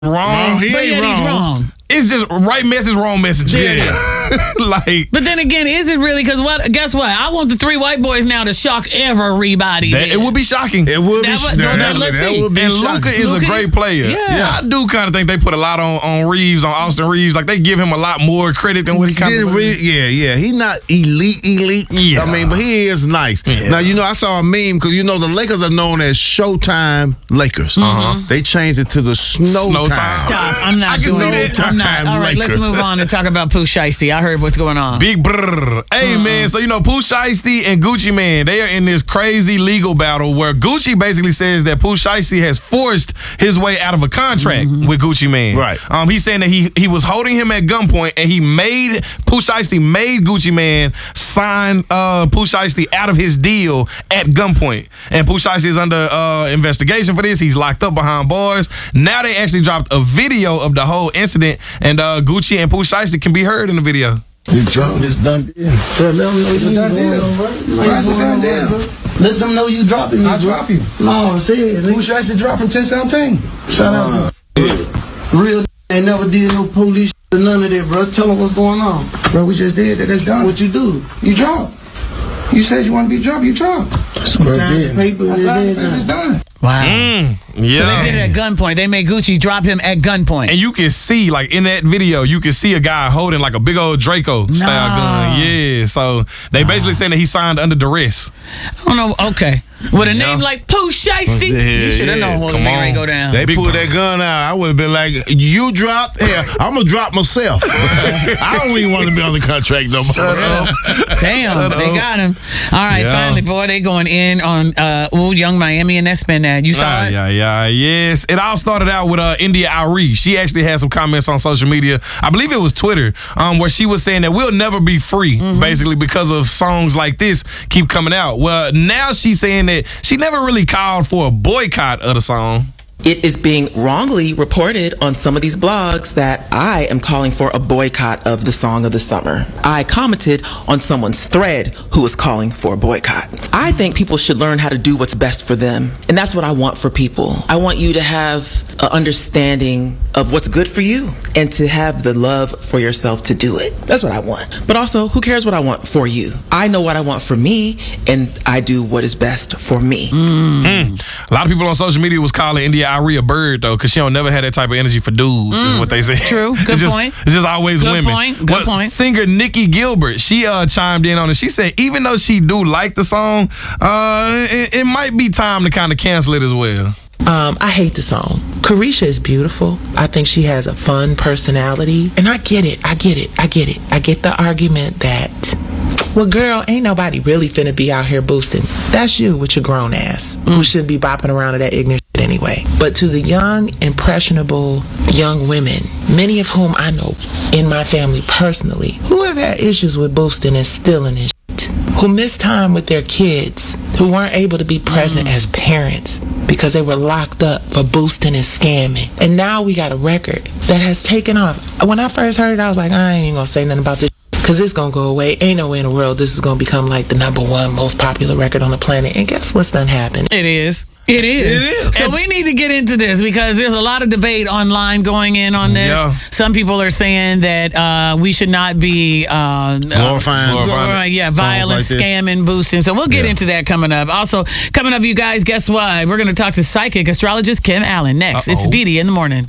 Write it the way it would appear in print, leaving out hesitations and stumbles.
wrong. He ain't wrong. He's wrong. It's just right message, wrong message. Yeah. But then again, is it really? Because guess what? I want the 3 white boys now to shock everybody. It would be shocking. It would be. That would be And shocking. Luka is a great player. Yeah. I do kind of think they put a lot on Reeves, on Austin Reeves. Like, they give him a lot more credit than what he kind of Yeah. He's not elite. Yeah. I mean, but he is nice. Yeah. Now, I saw a meme because, the Lakers are known as Showtime Lakers. They changed it to the Snow Time. Stop. I'm not I can doing see it. that. I'm not. All right, let's move on and talk about Pooh Shiesty. I heard what's going on. Big brrr. Hey, man, so Pooh Shiesty and Gucci Mane, they are in this crazy legal battle where Gucci basically says that Pooh Shiesty has forced his way out of a contract with Gucci Mane. Right. He's saying that he was holding him at gunpoint, and Pooh Shiesty made Gucci Mane sign Pooh Shiesty out of his deal at gunpoint. And Pooh Shiesty is under investigation for this. He's locked up behind bars. Now they actually dropped a video of the whole incident, and Gucci and Pooh Shiesty can be heard in the video. You dropped this done deal. Let them know it's a done deal. It's a done deal. Let them know you dropping me. I drop you. No, say it. Who should I say drop from 1017? Shout out to real. They never did no police or none of that, bro. Tell them what's going on. Bro, we just did that. That's done. What you do? You drop. You said you want to be dropped. You drop. Sign the paper. It's done. Wow. Yeah. So they did it at gunpoint. They made Gucci drop him at gunpoint. And you can see, like, in that video, you can see a guy holding, like, a big old Draco style gun. Yeah. So they basically saying that he signed under duress. I don't know. Okay. With a name like Pooh Shiesty, you should have known what was go down. They pulled that gun out. I would have been like, you dropped? Yeah, I'm going to drop myself. I don't even want to be on the contract no more. Damn, they got him. All right, finally, boy, they going in on Young Miami and that spin ad. You saw it? Yes. It all started out with India Arie. She actually had some comments on social media. I believe it was Twitter, where she was saying that we'll never be free, basically, because of songs like this keep coming out. Well, now she's saying that she never really called for a boycott of the song. It is being wrongly reported on some of these blogs that I am calling for a boycott of the song of the summer. I commented on someone's thread who was calling for a boycott. I think people should learn how to do what's best for them. And that's what I want for people. I want you to have an understanding of what's good for you and to have the love for yourself to do it. That's what I want. But also, who cares what I want for you? I know what I want for me, and I do what is best for me. A lot of people on social media was calling India Arie a bird, though, because she don't never had that type of energy for dudes, is what they say. True. Good point. It's just always Good women. point. Good point. Singer Nikki Gilbert, she chimed in on it. She said even though she do like the song, it might be time to kind of cancel it as well. I hate the song. Carisha is beautiful. I think she has a fun personality. And I get it. I get the argument that, well, girl, ain't nobody really finna be out here boosting. That's you with your grown ass, who shouldn't be bopping around to that ignorant shit anyway. But to the young, impressionable young women, many of whom I know in my family personally, who have had issues with boosting and stealing and shit, who miss time with their kids, who weren't able to be present as parents because they were locked up for boosting and scamming. And now we got a record that has taken off. When I first heard it, I was like, I ain't even gonna say nothing about this because it's gonna go away. Ain't no way in the world this is gonna become like the #1 most popular record on the planet. And guess what's done happened? It is. So we need to get into this because there's a lot of debate online going in on this. Yeah. Some people are saying that we should not be Glorifying. violence, like scamming, boosting. So we'll get into that coming up. Also, coming up, you guys, guess what? We're going to talk to psychic astrologist Kim Allen next. It's Dee Dee in the morning.